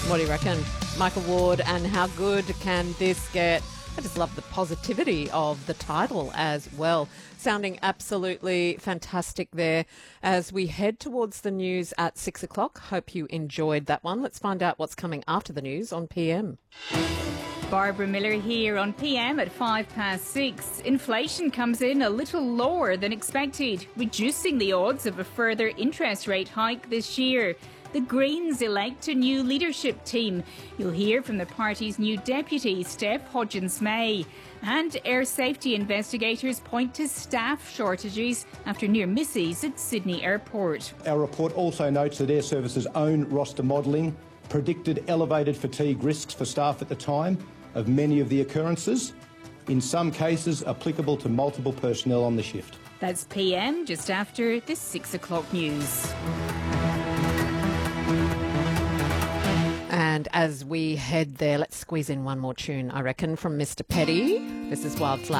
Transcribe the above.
What do you reckon? Michael Ward, and how good can this get? I just love the positivity of the title as well. Sounding absolutely fantastic there as we head towards the news at 6 o'clock. Hope you enjoyed that one. Let's find out what's coming after the news on PM. Barbara Miller here on PM at 6:05. Inflation comes in a little lower than expected, reducing the odds of a further interest rate hike this year. The Greens elect a new leadership team. You'll hear from the party's new deputy, Steph Hodgins-May. And air safety investigators point to staff shortages after near misses at Sydney Airport. Our report also notes that Air Service's own roster modelling predicted elevated fatigue risks for staff at the time of many of the occurrences, in some cases applicable to multiple personnel on the shift. That's PM just after the 6 o'clock news. And as we head there, let's squeeze in one more tune, I reckon, from Mr. Petty. This is Wildflower.